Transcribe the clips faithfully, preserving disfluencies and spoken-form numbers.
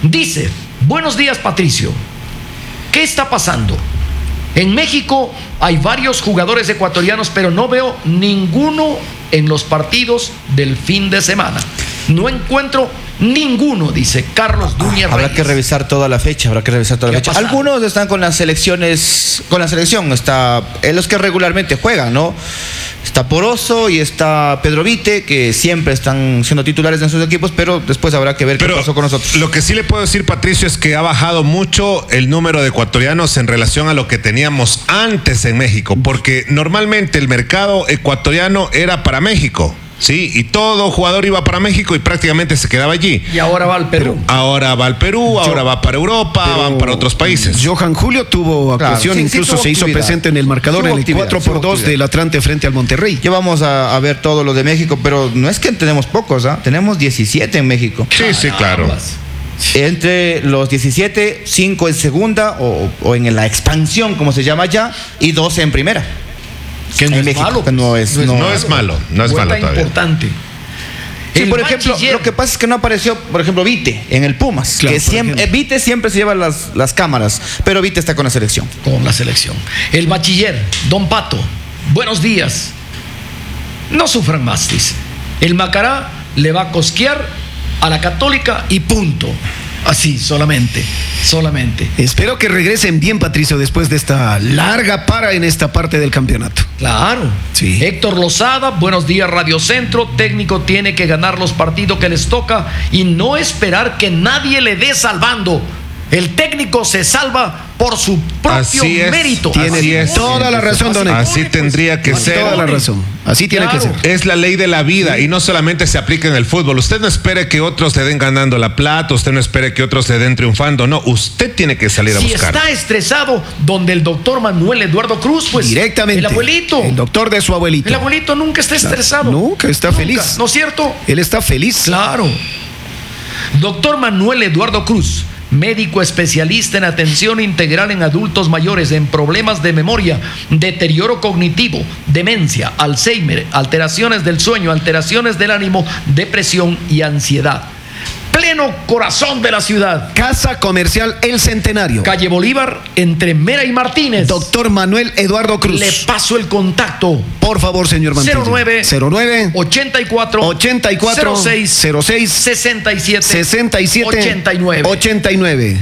Dice, buenos días Patricio, ¿qué está pasando? En México hay varios jugadores ecuatorianos, pero no veo ninguno en los partidos del fin de semana. No encuentro ninguno, dice Carlos Duñez Reyes. Habrá que revisar toda la fecha, habrá que revisar toda la fecha. Algunos están con las selecciones, con la selección, está en los que regularmente juegan, ¿no? Está Poroso y está Pedro Vite, que siempre están siendo titulares en sus equipos, pero después habrá que ver pero qué pasó con nosotros. Lo que sí le puedo decir, Patricio, es que ha bajado mucho el número de ecuatorianos en relación a lo que teníamos antes en México, porque normalmente el mercado ecuatoriano era para México. Sí, y todo jugador iba para México y prácticamente se quedaba allí. Y ahora va al Perú. Pero ahora va al Perú, ahora Yo, va para Europa, van para otros países. Johan Julio tuvo actuación, claro, sí, incluso sí, se hizo actividad. Presente en el marcador en el cuatro por dos del Atlante frente al Monterrey. Ya vamos a, a ver todo lo de México, pero no es que tenemos pocos, ¿ah? ¿eh? Tenemos diecisiete en México. Sí, sí, claro. Entre los diecisiete, cinco en segunda o, o en la expansión, como se llama ya, y doce en primera. Que no, es México, malo, no es no, no es malo, no es malo todavía. Importante. Sí, por ejemplo, bachiller. Lo que pasa es que no apareció, por ejemplo, Vite en el Pumas. Claro, que siempre, Vite siempre se lleva las, las cámaras, pero Vite está con la selección. Con la selección. El bachiller, Don Pato, buenos días. No sufran más, dice. El Macará le va a cosquear a la Católica y punto. Así, solamente, solamente. Espero que regresen bien, Patricio, después de esta larga para en esta parte del campeonato. Claro. Sí. Héctor Lozada, buenos días, Radio Centro. Técnico tiene que ganar los partidos que les toca y no esperar que nadie le dé salvando. El técnico se salva por su propio así es, mérito. Tiene toda la razón, don Héctor. Así tendría que ser. Toda la razón. Así tiene claro. que ser. Es la ley de la vida y no solamente se aplica en el fútbol. Usted no espere que otros le den ganando la plata, usted no espere que otros le den triunfando. No, usted tiene que salir a si buscar. Si está estresado, donde el doctor Manuel Eduardo Cruz, pues directamente. El abuelito. El doctor de su abuelito. El abuelito nunca está estresado. Nunca está nunca. feliz. ¿No es cierto? Él está feliz. Claro. Doctor Manuel Eduardo Cruz, médico especialista en atención integral en adultos mayores en problemas de memoria, deterioro cognitivo, demencia, Alzheimer, alteraciones del sueño, alteraciones del ánimo, depresión y ansiedad. Pleno corazón de la ciudad. Casa Comercial El Centenario. Calle Bolívar, entre Mera y Martínez. Doctor Manuel Eduardo Cruz. Le paso el contacto. Por favor, señor Mantilla. cero nueve ochenta y cuatro ochenta y cuatro cero seis cero seis sesenta y siete sesenta y siete ochenta y nueve ochenta y nueve.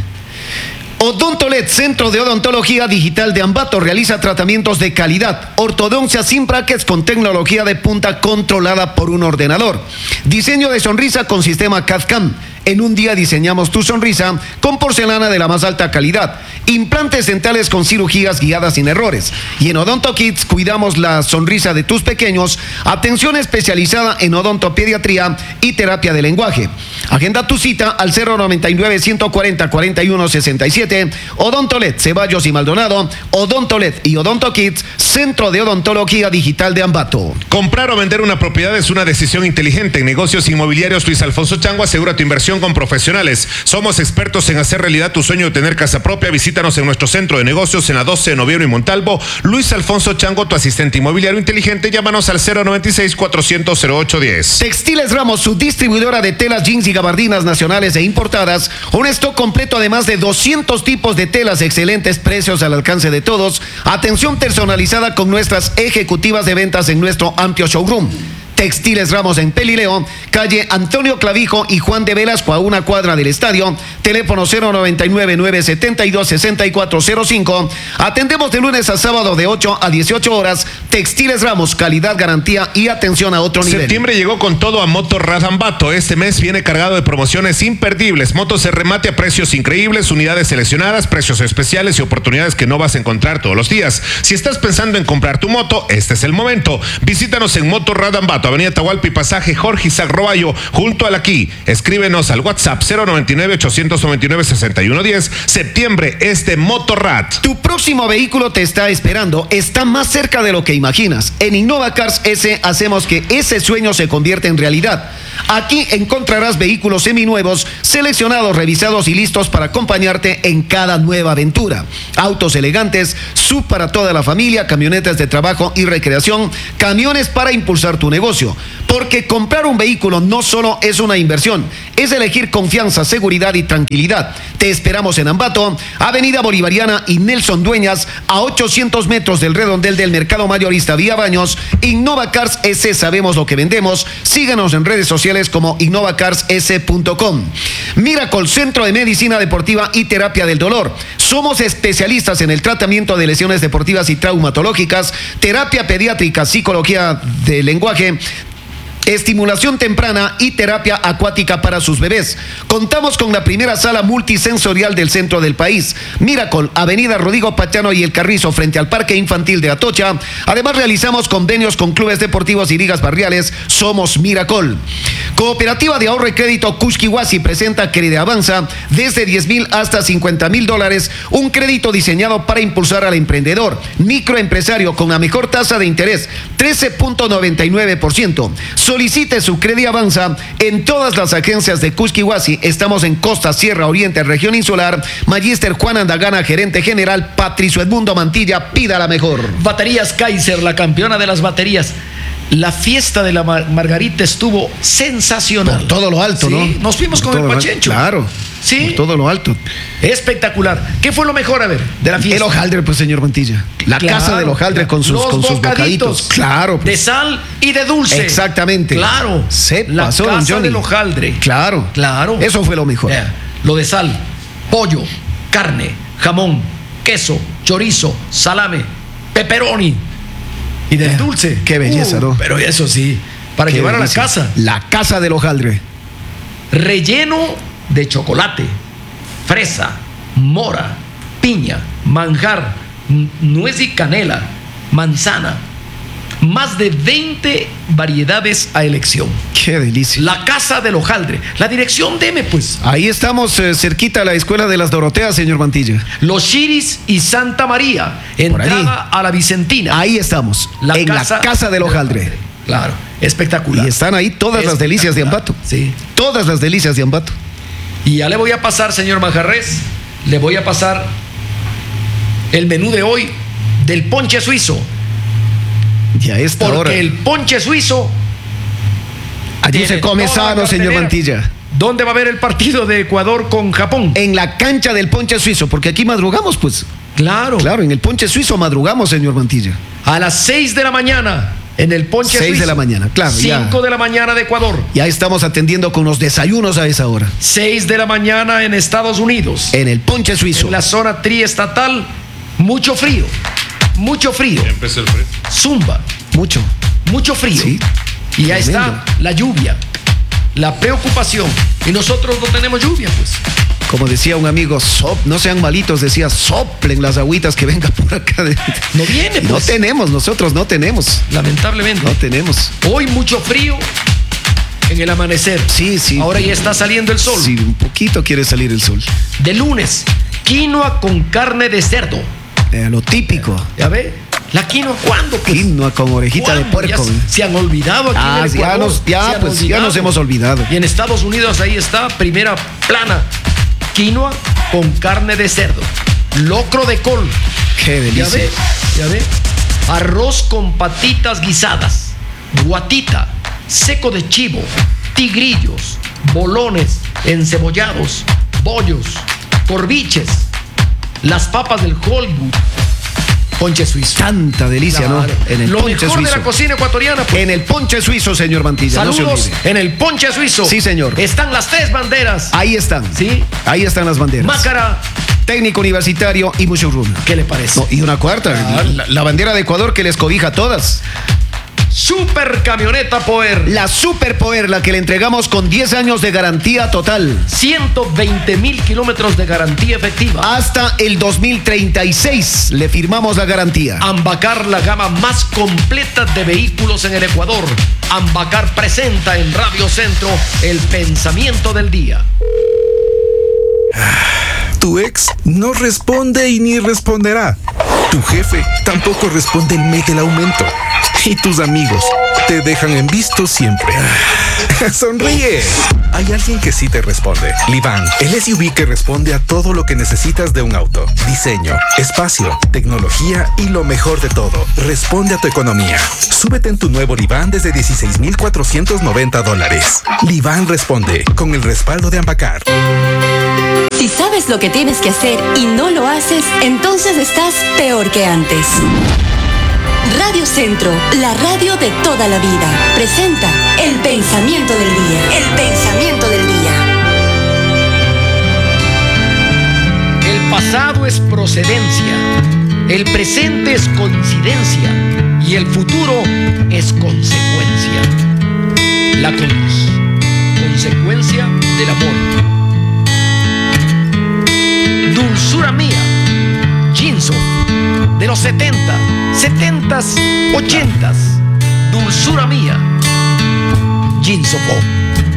Odontolet, Centro de Odontología Digital de Ambato, realiza tratamientos de calidad, ortodoncia sin brackets con tecnología de punta controlada por un ordenador. Diseño de sonrisa con sistema C A D-C A M. En un día diseñamos tu sonrisa con porcelana de la más alta calidad. Implantes dentales con cirugías guiadas sin errores. Y en Odonto Kids cuidamos la sonrisa de tus pequeños. Atención especializada en odontopediatría y terapia de lenguaje. Agenda tu cita al cero noventa y nueve, ciento cuarenta, cuarenta y uno sesenta y siete. Odontolet, Ceballos y Maldonado. Odontolet y Odonto Kids, Centro de Odontología Digital de Ambato. Comprar o vender una propiedad es una decisión inteligente. En negocios inmobiliarios, Luis Alfonso Chango asegura tu inversión con profesionales. Somos expertos en hacer realidad tu sueño de tener casa propia. Visítanos en nuestro centro de negocios en la doce de noviembre y Montalvo. Luis Alfonso Chango, tu asistente inmobiliario inteligente. Llámanos al cero noventa y seis, cuatrocientos, cero ocho diez. Textiles Ramos, su distribuidora de telas, jeans y gabardinas nacionales e importadas. Un stock completo de más de doscientos tipos de telas, excelentes precios al alcance de todos. Atención personalizada con nuestras ejecutivas de ventas en nuestro amplio showroom. Textiles Ramos en Pelileo, calle Antonio Clavijo y Juan de Velasco, a una cuadra del estadio. Teléfono cero noventa y nueve, nueve setenta y dos, sesenta y cuatro cero cinco. Atendemos de lunes a sábado de ocho a dieciocho horas. Textiles Ramos, calidad, garantía y atención a otro nivel. Septiembre llegó con todo a Motorrad Ambato. Este mes viene cargado de promociones imperdibles. Motos de remate a precios increíbles, unidades seleccionadas, precios especiales y oportunidades que no vas a encontrar todos los días. Si estás pensando en comprar tu moto, este es el momento. Visítanos en Motorrad Ambato, Avenida Tahualpa y Pasaje Jorge Isaac Roballo, junto al aquí. Escríbenos al WhatsApp cero noventa y nueve, ochocientos noventa y nueve, sesenta y uno diez. Septiembre es de Motorrad. Tu próximo vehículo te está esperando, está más cerca de lo que imaginas. En Innova Cars S hacemos que ese sueño se convierta en realidad. Aquí encontrarás vehículos seminuevos, seleccionados, revisados y listos para acompañarte en cada nueva aventura. Autos elegantes, sub para toda la familia, camionetas de trabajo y recreación, camiones para impulsar tu negocio. negocio, porque comprar un vehículo no solo es una inversión, es elegir confianza, seguridad y tranquilidad. Te esperamos en Ambato, Avenida Bolivariana y Nelson Dueñas, a ochocientos metros del redondel del Mercado Mayorista Vía Baños. Innova Cars S, sabemos lo que vendemos. Síganos en redes sociales como innova cars s punto com. Miracle, Centro de Medicina Deportiva y Terapia del Dolor. Somos especialistas en el tratamiento de lesiones deportivas y traumatológicas, terapia pediátrica, psicología del lenguaje, estimulación temprana y terapia acuática para sus bebés. Contamos con la primera sala multisensorial del centro del país. Miracle, Avenida Rodrigo Pachano y El Carrizo, frente al Parque Infantil de Atocha. Además, realizamos convenios con clubes deportivos y ligas barriales. Somos Miracle. Cooperativa de Ahorro y Crédito Kushkiwasi presenta Crédito Avanza desde diez mil hasta cincuenta mil dólares. Un crédito diseñado para impulsar al emprendedor, microempresario, con la mejor tasa de interés, trece punto noventa y nueve por ciento. Solicite su Crédito Avanza en todas las agencias de Kushkiwasi. Estamos en Costa, Sierra, Oriente, Región Insular. Magíster Juan Andagana, gerente general. Patricio Edmundo Mantilla, pida la mejor. Baterías Kaiser, la campeona de las baterías. La fiesta de la Mar Margarita estuvo sensacional. Por todo lo alto, sí, ¿no? Nos fuimos Por con el todo lo Pachencho. alto, claro. Sí. Por todo lo alto. Espectacular. ¿Qué fue lo mejor, a ver, de la fiesta? El hojaldre, pues, señor Mantilla. La Claro, casa del hojaldre con sus, los con sus bocaditos, bocaditos. Claro. De Pues. sal y de dulce. Exactamente. Claro. Se la pasó, don casa Johnny. del hojaldre. Claro. Claro. Eso fue lo mejor. Vea, lo de sal, pollo, carne, jamón, queso, chorizo, salame, pepperoni y del Vea, dulce. qué belleza, Uh, ¿no? Pero eso sí, para Qué llevar a la delicia. casa. La casa del hojaldre. Relleno de chocolate, fresa, mora, piña, manjar, n- nuez y canela, manzana. Más de veinte variedades a elección. Qué delicia. La casa del hojaldre. La dirección, deme pues. Ahí estamos, eh, cerquita a la escuela de las Doroteas, señor Mantilla. Los Chiris y Santa María. Por ahí. Entrada a la Vicentina. Ahí estamos. en la casa del hojaldre. Claro, espectacular. Y están ahí todas las delicias de Ambato. Sí. Todas las delicias de Ambato. Y ya le voy a pasar, señor Manjarres, le voy a pasar el menú de hoy del ponche suizo. Y a esta Porque hora. el ponche suizo Allí tiene se come toda la sano, señor cartelera. Mantilla. ¿Dónde va a haber el partido de Ecuador con Japón? En la cancha del ponche suizo, porque aquí madrugamos, pues. Claro. Claro, en el ponche suizo madrugamos, señor Mantilla. A las seis de la mañana en el ponche Seis suizo. de la mañana, claro, ya. cinco de la mañana de Ecuador. Ya estamos atendiendo con los desayunos a esa hora. seis de la mañana en Estados Unidos. En el ponche suizo. En la zona triestatal, mucho frío. Mucho frío. Empezó el frío. Zumba. Mucho. Mucho frío. Sí, y ya tremendo. está la lluvia, la preocupación. Y nosotros no tenemos lluvia, pues. Como decía un amigo, sop, no sean malitos, decía, soplen las agüitas que venga por acá. de- No viene, No pues. tenemos, nosotros no tenemos. Lamentablemente. No tenemos. Hoy mucho frío en el amanecer. Sí, sí. Ahora ya está saliendo el sol. Sí, un poquito quiere salir el sol. De lunes, quinoa con carne de cerdo. Eh, lo típico. ¿Ya ve? ¿La quinoa cuándo? Pues? Quinoa con orejita de ¿Cuándo? Ya puerco. se, se han olvidado aquí Ah, en el ya Ecuador. nos- ya, Se han pues, ya olvidado. nos hemos olvidado. Y en Estados Unidos ahí está, primera plana. Quinoa con carne de cerdo. Locro de col. Qué ¿Ya delicia. ve? ¿Ya ve? Arroz con patitas guisadas. Guatita. Seco de chivo. Tigrillos. Bolones. Encebollados. Bollos. Corviches. Las papas del Hollywood. Ponche suizo. Tanta delicia, Claro. ¿no? En el Lo ponche mejor suizo. de la cocina ecuatoriana. Pues. En el ponche suizo, señor Mantilla. no se Saludos olvide. en el ponche suizo. Sí, señor. Están las tres banderas. Ahí están. Sí. Ahí están las banderas. Mácara. Técnico universitario y Mushuruna. ¿Qué le parece? No, y una cuarta. Claro. La, la bandera de Ecuador que les cobija a todas. Super camioneta Power. La Super Power, la que le entregamos con diez años de garantía total. ciento veinte mil kilómetros de garantía efectiva. Hasta el dos mil treinta y seis le firmamos la garantía. Ambacar, la gama más completa de vehículos en el Ecuador. Ambacar presenta en Radio Centro el pensamiento del día. Tu ex no responde y ni responderá. Tu jefe tampoco responde el mes del aumento. Y tus amigos te dejan en visto siempre. Sonríe. Hay alguien que sí te responde. Livan, el S U V que responde a todo lo que necesitas de un auto. Diseño, espacio, tecnología y lo mejor de todo, responde a tu economía. Súbete en tu nuevo Livan desde dieciséis mil cuatrocientos noventa dólares. Livan responde con el respaldo de Ampacar. Si sabes lo que tienes que hacer y no lo haces, entonces estás peor que antes. Radio Centro, la radio de toda la vida, presenta El Pensamiento del Día. El Pensamiento del Día. El pasado es procedencia, el presente es coincidencia y el futuro es consecuencia. La cruz, consecuencia del amor. Dulzura mía, Ginso, de los setenta, setentas, ochentas. Dulzura mía, Ginso Pop.